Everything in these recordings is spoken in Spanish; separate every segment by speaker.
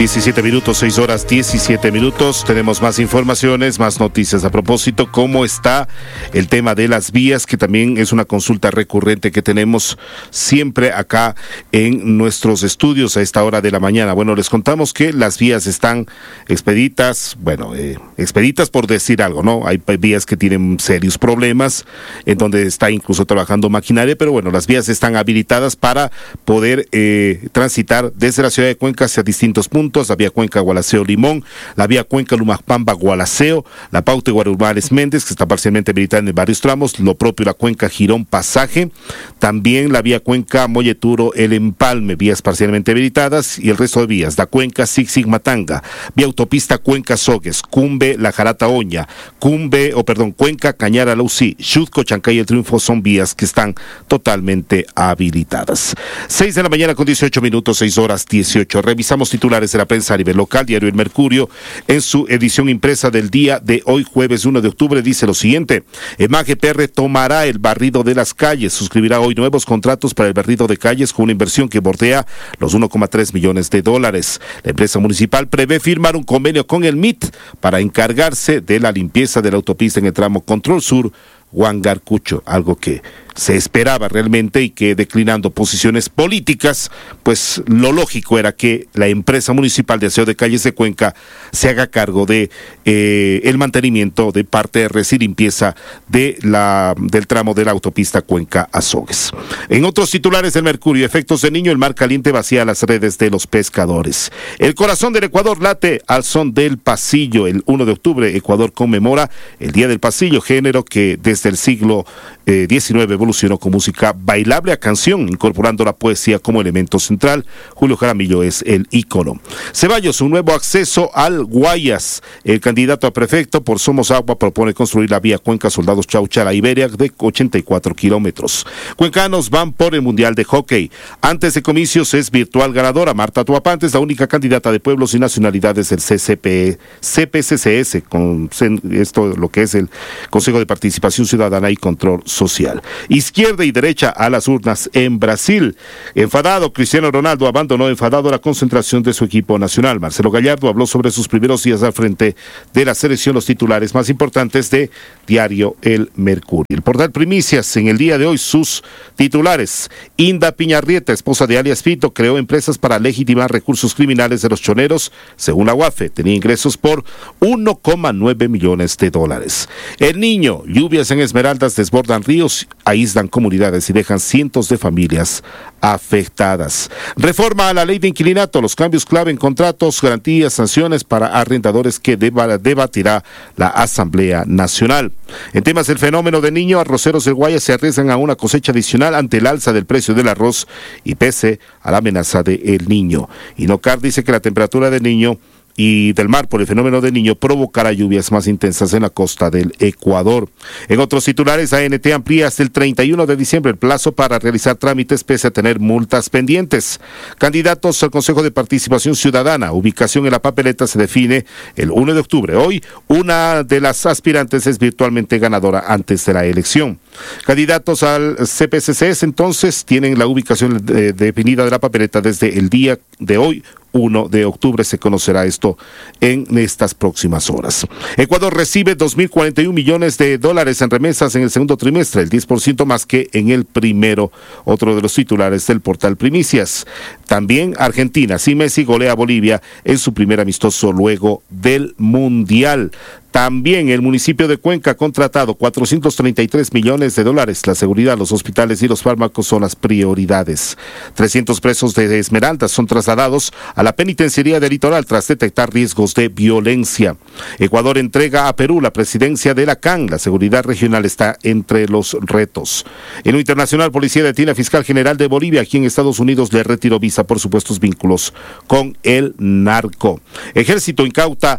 Speaker 1: 17 minutos, 6 horas 17 minutos. Tenemos más informaciones, más noticias a propósito. ¿Cómo está el tema de las vías? Que también es una consulta recurrente que tenemos siempre acá en nuestros estudios a esta hora de la mañana. Bueno, les contamos que las vías están expeditas, expeditas por decir algo, ¿no? Hay vías que tienen serios problemas, en donde está incluso trabajando maquinaria, pero bueno, las vías están habilitadas para poder transitar desde la ciudad de Cuenca hacia distintos puntos. La vía Cuenca Gualaceo Limón, la vía Cuenca Lumacpamba Gualaceo, la Paute Guarumales Méndez, que está parcialmente habilitada en varios tramos, lo propio la Cuenca Girón Pasaje, también la vía Cuenca Molleturo El Empalme, vías parcialmente habilitadas, y el resto de vías, la Cuenca Sig Matanga, vía autopista Cuenca Sogues, Cumbe La Jarata Oña, Cuenca Cañara Lausí, Xutco Chancay El Triunfo, son vías que están totalmente habilitadas. 6 de la mañana con 18 minutos, 6 horas 18. Revisamos titulares de la prensa a nivel local. Diario El Mercurio, en su edición impresa del día de hoy, jueves 1 de octubre, dice lo siguiente: EMAGP retomará el barrido de las calles, suscribirá hoy nuevos contratos para el barrido de calles con una inversión que bordea los 1,3 millones de dólares. La empresa municipal prevé firmar un convenio con el MIT para encargarse de la limpieza de la autopista en el tramo Control Sur Huangarcucho, algo que se esperaba realmente y que, declinando posiciones políticas, pues lo lógico era que la empresa municipal de aseo de calles de Cuenca se haga cargo de el mantenimiento de parte de res y limpieza del tramo de la autopista Cuenca Azogues. En otros titulares del Mercurio, efectos de niño, el mar caliente vacía las redes de los pescadores. El corazón del Ecuador late al son del pasillo. El 1 de octubre, Ecuador conmemora el Día del Pasillo, género que desde el siglo XIX evolucionó con música bailable a canción, incorporando la poesía como elemento central. Julio Jaramillo es el ícono. Ceballos, un nuevo acceso al Guayas. El candidato a prefecto por Somos Agua propone construir la vía Cuenca Soldados Chauchala Iberia de 84 kilómetros. Cuencanos van por el Mundial de Hockey. Antes de comicios es virtual ganadora. Marta Tuapante es la única candidata de pueblos y nacionalidades del CPCCS, con esto lo que es el Consejo de Participación Ciudadana y Control Social. Izquierda y derecha a las urnas en Brasil. Enfadado, Cristiano Ronaldo abandonó enfadado la concentración de su equipo nacional. Marcelo Gallardo habló sobre sus primeros días al frente de la selección, los titulares más importantes de Diario El Mercurio. El portal Primicias, en el día de hoy, sus titulares: Inda Piñarrieta, esposa de alias Fito, creó empresas para legitimar recursos criminales de los choneros. Según la UAFE, tenía ingresos por 1,9 millones de dólares. El Niño, lluvias en Esmeraldas desbordan ríos, aíslan comunidades y dejan cientos de familias afectadas. Reforma a la ley de inquilinato, los cambios clave en contratos, garantías, sanciones para arrendadores que debatirá la Asamblea Nacional. En temas del fenómeno del Niño, arroceros del Guayas se arriesgan a una cosecha adicional ante el alza del precio del arroz y pese a la amenaza de El Niño. Inocar dice que la temperatura del Niño y del mar por el fenómeno del Niño provocará lluvias más intensas en la costa del Ecuador. En otros titulares, ANT amplía hasta el 31 de diciembre el plazo para realizar trámites pese a tener multas pendientes. Candidatos al Consejo de Participación Ciudadana, ubicación en la papeleta se define el 1 de octubre. Hoy, una de las aspirantes es virtualmente ganadora antes de la elección. Candidatos al CPCCS entonces tienen la ubicación definida de la papeleta desde el día de hoy, 1 de octubre, se conocerá esto en estas próximas horas. Ecuador recibe 2.041 millones de dólares en remesas en el segundo trimestre, el 10% más que en el primero, otro de los titulares del portal Primicias. También Argentina, sin Messi, golea a Bolivia en su primer amistoso luego del Mundial. También el municipio de Cuenca ha contratado 433 millones de dólares. La seguridad, los hospitales y los fármacos son las prioridades. 300 presos de Esmeraldas son trasladados a la penitenciaría del Litoral tras detectar riesgos de violencia. Ecuador entrega a Perú la presidencia de la CAN. La seguridad regional está entre los retos. En lo internacional, policía detiene a fiscal general de Bolivia, aquí en Estados Unidos le retiró visa por supuestos vínculos con el narco. Ejército incauta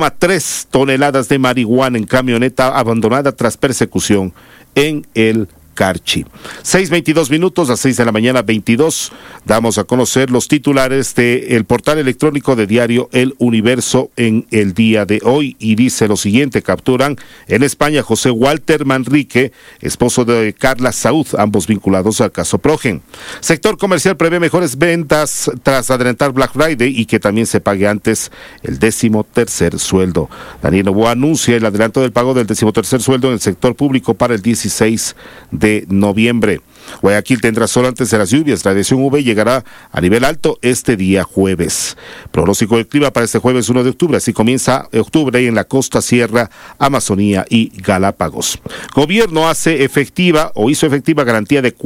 Speaker 1: 1,3 toneladas de marihuana en camioneta abandonada tras persecución en el Carchi. 6:22 minutos, a 6 de la mañana 22, damos a conocer los titulares del portal electrónico de diario El Universo en el día de hoy, y dice lo siguiente: capturan en España José Walter Manrique, esposo de Carla Saúd, ambos vinculados al caso Progen. Sector comercial prevé mejores ventas tras adelantar Black Friday y que también se pague antes el 13º sueldo. Daniel Noboa anuncia el adelanto del pago del 13º sueldo en el sector público para el 16 de noviembre. Guayaquil tendrá sol antes de las lluvias. La radiación UV llegará a nivel alto este día jueves. Pronóstico del clima para este jueves 1 de octubre. Así comienza octubre en la costa, sierra, Amazonía y Galápagos. Gobierno hizo efectiva garantía de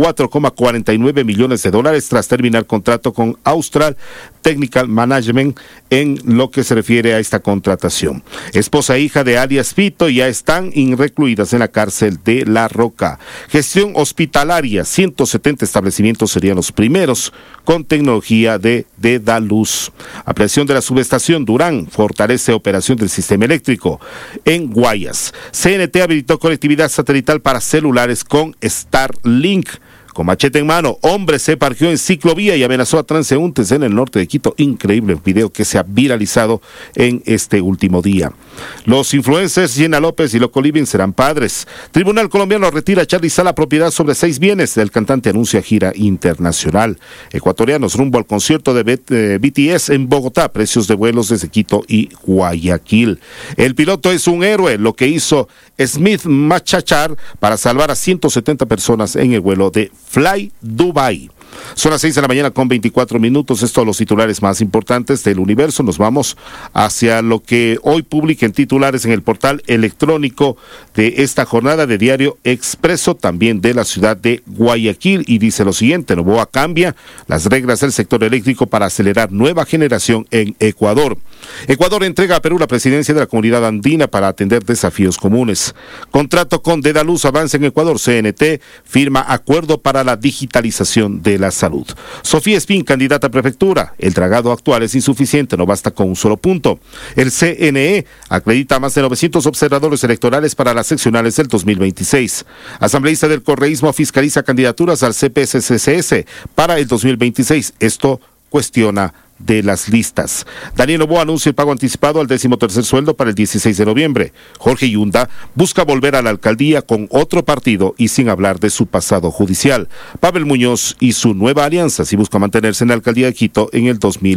Speaker 1: $4,49 millones tras terminar contrato con Austral Technical Management en lo que se refiere a esta contratación. Esposa e hija de alias Pito ya están recluidas en la cárcel de La Roca. Gestión hospitalaria, 170 establecimientos serían los primeros con tecnología de Dedaluz. Ampliación de la subestación Durán fortalece operación del sistema eléctrico. En Guayas, CNT habilitó conectividad satelital para celulares con Starlink. Con machete en mano, hombre se parqueó en ciclovía y amenazó a transeúntes en el norte de Quito. Increíble video que se ha viralizado en este último día. Los influencers Gina López y Loco Living serán padres. Tribunal colombiano retira a Charly Sala propiedad sobre 6 bienes. El cantante anuncia gira internacional. Ecuatorianos rumbo al concierto de BTS en Bogotá. Precios de vuelos desde Quito y Guayaquil. El piloto es un héroe. Lo que hizo Smith Machachar para salvar a 170 personas en el vuelo de Fly Dubai. Son las 6 de la mañana con 24 minutos. Estos son los titulares más importantes del Universo. Nos vamos hacia lo que hoy publica en titulares en el portal electrónico de esta jornada de Diario Expreso, también de la ciudad de Guayaquil, y dice lo siguiente: Noboa cambia las reglas del sector eléctrico para acelerar nueva generación en Ecuador. Ecuador entrega a Perú la presidencia de la Comunidad Andina para atender desafíos comunes. Contrato con Dedaluz avanza en Ecuador. CNT firma acuerdo para la digitalización de la salud. Sofía Espín, candidata a prefectura. El dragado actual es insuficiente, no basta con un solo punto. El CNE acredita a más de 900 observadores electorales para las seccionales del 2026. Asambleísta del correísmo fiscaliza candidaturas al CPSCS para el 2026. Esto cuestiona de las listas. Daniel Noboa anuncia el pago anticipado al 13º sueldo para el 16 de noviembre. Jorge Yunda busca volver a la alcaldía con otro partido y sin hablar de su pasado judicial. Pavel Muñoz y su nueva alianza si busca mantenerse en la alcaldía de Quito en el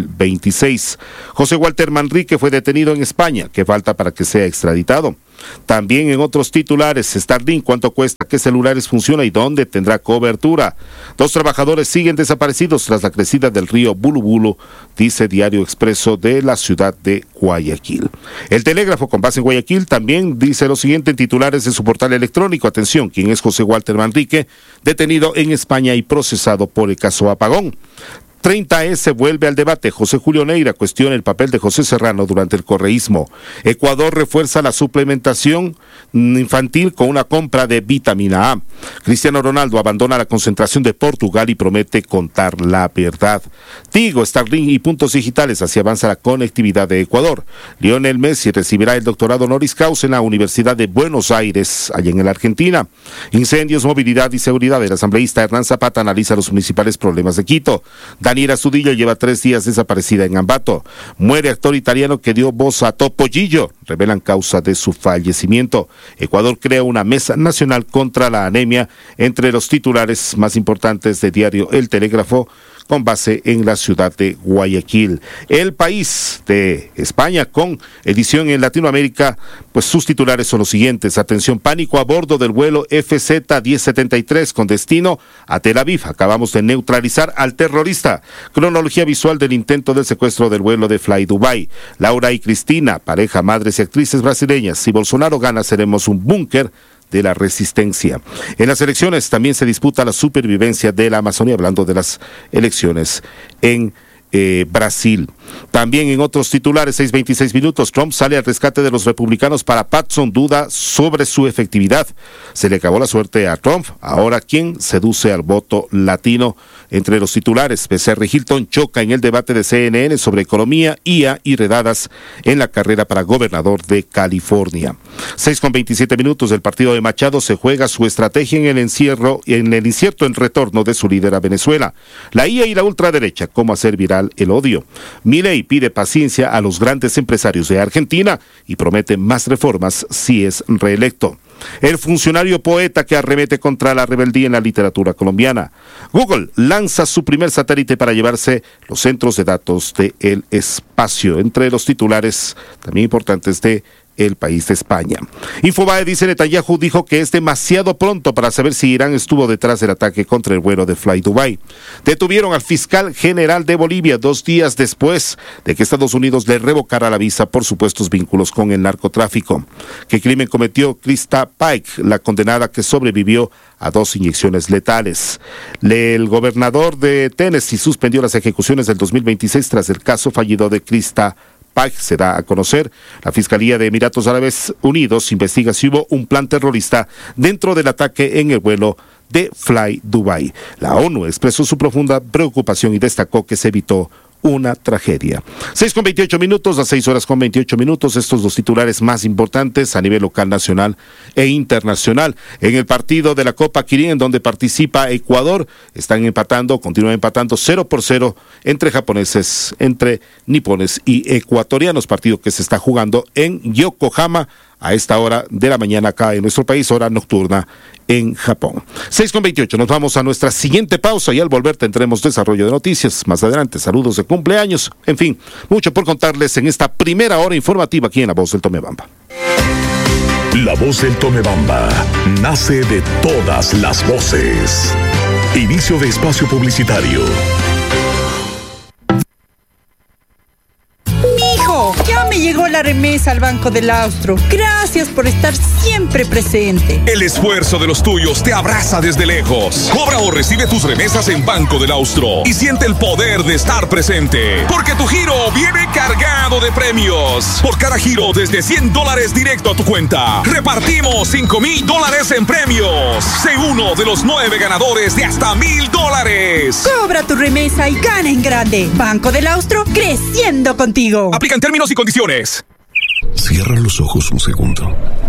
Speaker 1: 2026. José Walter Manrique fue detenido en España. ¿Qué falta para que sea extraditado? También en otros titulares, Starlink, ¿cuánto cuesta? ¿Qué celulares funciona y dónde tendrá cobertura? 2 trabajadores siguen desaparecidos tras la crecida del río Bulubulu, dice Diario Expreso de la ciudad de Guayaquil. El Telégrafo, con base en Guayaquil, también dice lo siguiente en titulares de su portal electrónico. Atención, ¿quién es José Walter Manrique? Detenido en España y procesado por el caso Apagón. 30S vuelve al debate. José Julio Neira cuestiona el papel de José Serrano durante el correísmo. Ecuador refuerza la suplementación infantil con una compra de vitamina A. Cristiano Ronaldo abandona la concentración de Portugal y promete contar la verdad. Tigo, Starlink y puntos digitales, así avanza la conectividad de Ecuador. Lionel Messi recibirá el doctorado honoris causa en la Universidad de Buenos Aires, allá en la Argentina. Incendios, movilidad y seguridad. El asambleísta Hernán Zapata analiza los municipales problemas de Quito. Daniela Zudillo lleva 3 días desaparecida en Ambato. Muere actor italiano que dio voz a Topollillo. Revelan causa de su fallecimiento. Ecuador crea una mesa nacional contra la anemia, entre los titulares más importantes de Diario El Telégrafo, con base en la ciudad de Guayaquil. El País de España, con edición en Latinoamérica, pues sus titulares son los siguientes. Atención, pánico a bordo del vuelo FZ-1073 con destino a Tel Aviv. Acabamos de neutralizar al terrorista. Cronología visual del intento del secuestro del vuelo de Fly Dubai. Laura y Cristina, pareja, madres y actrices brasileñas. Si Bolsonaro gana, seremos un búnker de la resistencia. En las elecciones también se disputa la supervivencia de la Amazonía, hablando de las elecciones en Brasil. También en otros titulares, 6:26 minutos, Trump sale al rescate de los republicanos para Paxson, duda sobre su efectividad. Se le acabó la suerte a Trump, ahora ¿quién seduce al voto latino? Entre los titulares, Becerra y Hilton choca en el debate de CNN sobre economía, IA y redadas en la carrera para gobernador de California. 6:27 minutos, el partido de Machado se juega su estrategia en el incierto en retorno de su líder a Venezuela. La IA y la ultraderecha, cómo hacer viral el odio. Milei pide paciencia a los grandes empresarios de Argentina y promete más reformas si es reelecto. El funcionario poeta que arremete contra la rebeldía en la literatura colombiana. Google lanza su primer satélite para llevarse los centros de datos del espacio, entre los titulares también importantes de el país de España. Infobae dice: Netanyahu dijo que es demasiado pronto para saber si Irán estuvo detrás del ataque contra el vuelo de Fly Dubai. Detuvieron al fiscal general de Bolivia 2 días después de que Estados Unidos le revocara la visa por supuestos vínculos con el narcotráfico. ¿Qué crimen cometió Krista Pike, la condenada que sobrevivió a 2 inyecciones letales? El gobernador de Tennessee suspendió las ejecuciones del 2026 tras el caso fallido de Krista Pike. Se da a conocer. La Fiscalía de Emiratos Árabes Unidos investiga si hubo un plan terrorista dentro del ataque en el vuelo de Fly Dubai. La ONU expresó su profunda preocupación y destacó que se evitó una tragedia. 6:28 minutos, a 6:28 minutos, estos los titulares más importantes a nivel local, nacional e internacional. En el partido de la Copa Kirin, en donde participa Ecuador, continúan empatando 0-0 entre japoneses, entre nipones y ecuatorianos, partido que se está jugando en Yokohama a esta hora de la mañana acá en nuestro país, hora nocturna en Japón. 6:28, nos vamos a nuestra siguiente pausa y al volver tendremos desarrollo de noticias. Más adelante, saludos de cumpleaños, en fin, mucho por contarles en esta primera hora informativa aquí en La Voz del Tomebamba.
Speaker 2: La Voz del Tomebamba nace de todas las voces. Inicio de espacio publicitario.
Speaker 3: Ya me llegó la remesa al Banco del Austro. Gracias por estar siempre presente.
Speaker 4: El esfuerzo de los tuyos te abraza desde lejos. Cobra o recibe tus remesas en Banco del Austro y siente el poder de estar presente. Porque tu giro viene cargado de premios. Por cada giro desde $100 directo a tu cuenta, repartimos $5,000 en premios. Sé uno de los 9 ganadores de hasta $1,000.
Speaker 3: Cobra tu remesa y gana en grande. Banco del Austro, creciendo contigo.
Speaker 4: Aplican términos y condiciones.
Speaker 2: Cierra los ojos un segundo.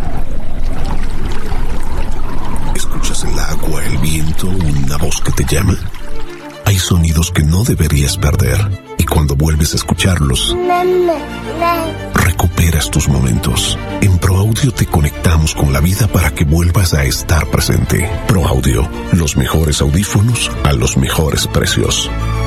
Speaker 2: ¿Escuchas el agua, el viento, una voz que te llama? Hay sonidos que no deberías perder, y cuando vuelves a escucharlos, recuperas tus momentos. En ProAudio te conectamos con la vida para que vuelvas a estar presente. ProAudio, los mejores audífonos a los mejores precios.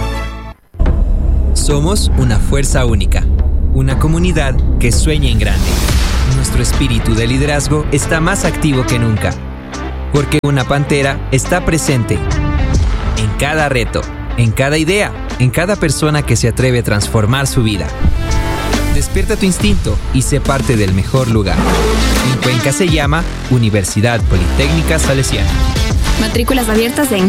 Speaker 5: Somos una fuerza única, una comunidad que sueña en grande. Nuestro espíritu de liderazgo está más activo que nunca, porque una pantera está presente en cada reto, en cada idea, en cada persona que se atreve a transformar su vida. Despierta tu instinto y sé parte del mejor lugar. En Cuenca se llama Universidad Politécnica Salesiana.
Speaker 6: Matrículas abiertas en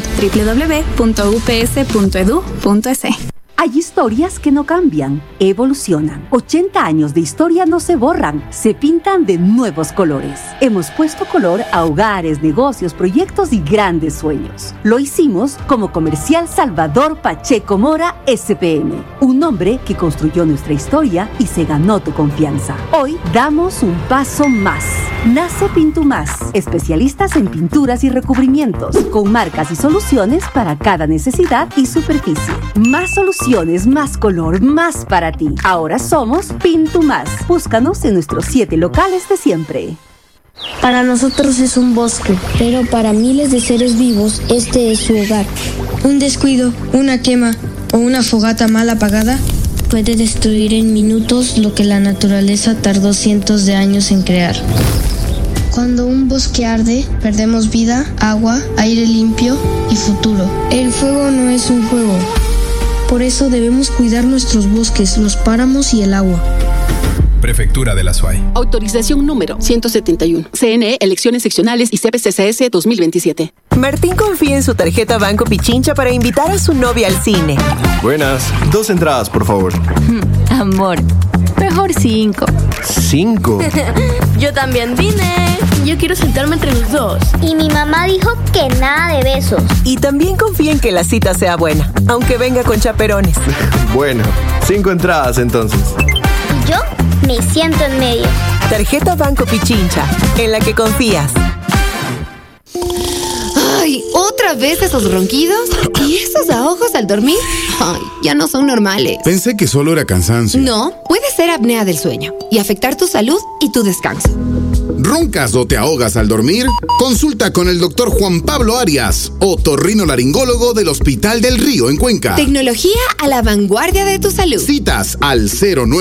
Speaker 6: www.ups.edu.es.
Speaker 7: Hay historias que no cambian, evolucionan. 80 años de historia no se borran, se pintan de nuevos colores. Hemos puesto color a hogares, negocios, proyectos y grandes sueños. Lo hicimos como Comercial Salvador Pacheco Mora SPM, un nombre que construyó nuestra historia y se ganó tu confianza. Hoy damos un paso más. Nace Pintumás, especialistas en pinturas y recubrimientos, con marcas y soluciones para cada necesidad y superficie. Más soluciones, más color, más para ti. Ahora somos Pintumás. Búscanos en nuestros 7 locales de siempre.
Speaker 8: Para nosotros es un bosque, pero para miles de seres vivos este es su hogar. Un descuido, una quema o una fogata mal apagada puede destruir en minutos lo que la naturaleza tardó cientos de años en crear. Cuando un bosque arde, perdemos vida, agua, aire limpio y futuro. El fuego no es un juego. Por eso debemos cuidar nuestros bosques, los páramos y el agua.
Speaker 9: Prefectura de la SUAY.
Speaker 10: Autorización número 171. CNE, elecciones seccionales y CPCCS 2027.
Speaker 11: Martín confía en su tarjeta Banco Pichincha para invitar a su novia al cine.
Speaker 12: Buenas, 2 entradas, por favor.
Speaker 13: Amor, mejor 5.
Speaker 12: ¿5?
Speaker 14: Yo también vine. Yo quiero sentarme entre los dos.
Speaker 15: Y mi mamá dijo que nada de besos.
Speaker 11: Y también confía en que la cita sea buena, aunque venga con chaperones.
Speaker 12: Bueno, 5 entradas entonces.
Speaker 15: ¿Y yo? Me siento en medio.
Speaker 11: Tarjeta Banco Pichincha, en la que confías.
Speaker 16: Ay, ¿otra vez esos ronquidos? ¿Y esos ahogos al dormir? Ay, ya no son normales.
Speaker 17: Pensé que solo era cansancio.
Speaker 16: No, puede ser apnea del sueño y afectar tu salud y tu descanso.
Speaker 17: ¿Roncas o te ahogas al dormir? Consulta con el doctor Juan Pablo Arias, otorrinolaringólogo del Hospital del Río en Cuenca.
Speaker 16: Tecnología a la vanguardia de tu salud.
Speaker 17: Citas al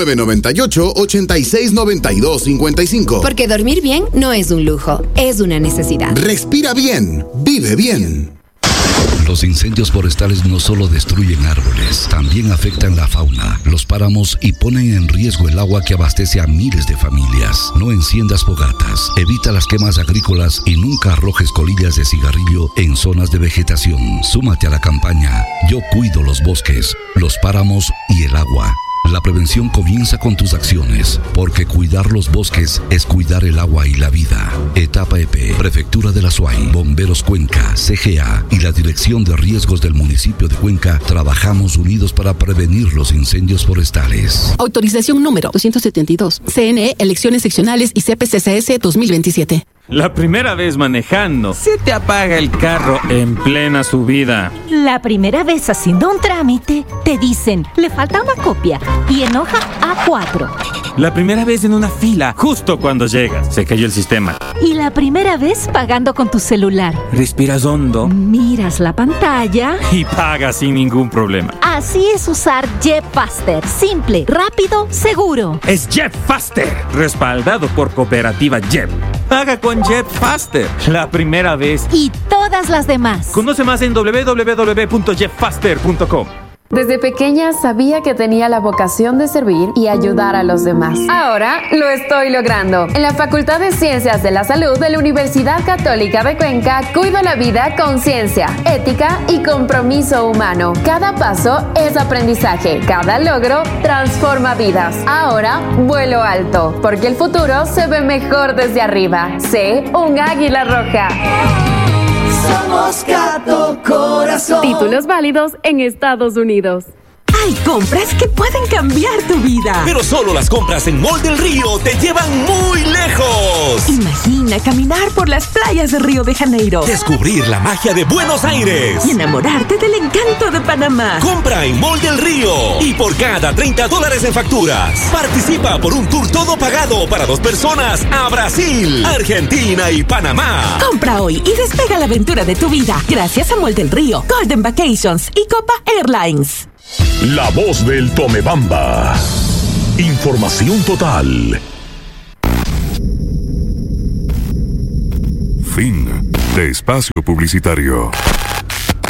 Speaker 17: 0998-869255.
Speaker 16: Porque dormir bien no es un lujo, es una necesidad.
Speaker 17: Respira bien, vive bien.
Speaker 18: Los incendios forestales no solo destruyen árboles, también afectan la fauna, los páramos y ponen en riesgo el agua que abastece a miles de familias. No enciendas fogatas, evita las quemas agrícolas y nunca arrojes colillas de cigarrillo en zonas de vegetación. Súmate a la campaña Yo cuido los bosques, los páramos y el agua. La prevención comienza con tus acciones, porque cuidar los bosques es cuidar el agua y la vida. Etapa EP, Prefectura de la SUAY, Bomberos Cuenca, CGA y la Dirección de Riesgos del municipio de Cuenca trabajamos unidos para prevenir los incendios forestales.
Speaker 10: Autorización número 272. CNE, elecciones seccionales y CPCCS 2027.
Speaker 19: La primera vez manejando, se te apaga el carro en plena subida.
Speaker 20: La primera vez haciendo un trámite, te dicen, le falta una copia y en hoja A4.
Speaker 19: La primera vez en una fila, justo cuando llegas, se cayó el sistema.
Speaker 20: Y la primera vez pagando con tu celular.
Speaker 19: Respiras hondo.
Speaker 20: Miras la pantalla.
Speaker 19: Y pagas sin ningún problema.
Speaker 20: Así es usar JetFaster. Simple, rápido, seguro.
Speaker 19: Es JetFaster, respaldado por Cooperativa Jet. Paga con JetFaster, la primera vez.
Speaker 20: Y todas las demás.
Speaker 19: Conoce más en www.jetfaster.com.
Speaker 21: Desde pequeña sabía que tenía la vocación de servir y ayudar a los demás. Ahora lo estoy logrando. En la Facultad de Ciencias de la Salud de la Universidad Católica de Cuenca, cuido la vida con ciencia, ética y compromiso humano. Cada paso es aprendizaje, cada logro transforma vidas. Ahora vuelo alto, porque el futuro se ve mejor desde arriba. Sé un águila roja.
Speaker 22: Somos Gato Corazón.
Speaker 21: Títulos válidos en Estados Unidos.
Speaker 23: Hay compras que pueden cambiar tu vida.
Speaker 24: Pero solo las compras en Mall del Río te llevan muy lejos.
Speaker 23: Imagina caminar por las playas de Río de Janeiro.
Speaker 24: Descubrir la magia de Buenos Aires.
Speaker 23: Y enamorarte del encanto de Panamá.
Speaker 24: Compra en Mall del Río. Y por cada $30 en facturas, participa por un tour todo pagado para 2 personas a Brasil, Argentina y Panamá.
Speaker 23: Compra hoy y despega la aventura de tu vida. Gracias a Mall del Río, Golden Vacations y Copa Airlines.
Speaker 2: La voz del Tomebamba. Información total.
Speaker 25: Fin de espacio publicitario.